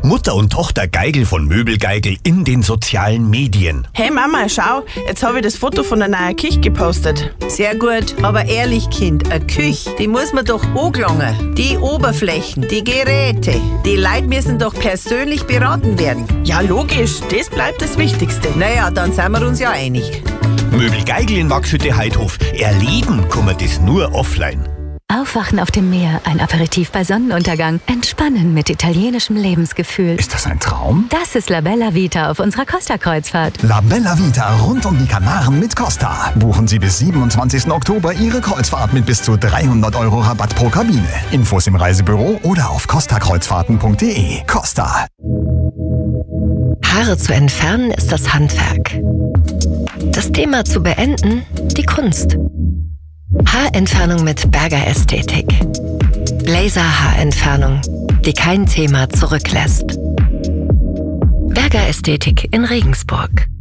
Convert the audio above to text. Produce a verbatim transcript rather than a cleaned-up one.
Mutter und Tochter Geigel von Möbelgeigel in den sozialen Medien. Hey Mama, schau, jetzt habe ich das Foto von der neuen Küche gepostet. Sehr gut, aber ehrlich Kind, eine Küche, die muss man doch angelangen. Die Oberflächen, die Geräte, die Leute müssen doch persönlich beraten werden. Ja, logisch, das bleibt das Wichtigste. Naja, dann sind wir uns ja einig. Möbelgeigel in Maxhütte-Heidhof. Erleben kann man das nur offline. Aufwachen auf dem Meer, ein Aperitif bei Sonnenuntergang, entspannen mit italienischem Lebensgefühl. Ist das ein Traum? Das ist La Bella Vita auf unserer Costa-Kreuzfahrt. La Bella Vita rund um die Kanaren mit Costa. Buchen Sie bis siebenundzwanzigsten Oktober Ihre Kreuzfahrt mit bis zu dreihundert Euro Rabatt pro Kabine. Infos im Reisebüro oder auf costa kreuzfahrten punkt de. Costa. Haare zu entfernen ist das Handwerk. Das Thema zu beenden, die Kunst. Haarentfernung mit Berger Ästhetik. Laser-Haarentfernung, die kein Thema zurücklässt. Berger Ästhetik in Regensburg.